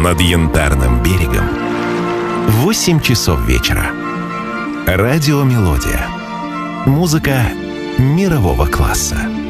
над Янтарным берегом. 8 часов вечера. Радио «Мелодия». Музыка мирового класса.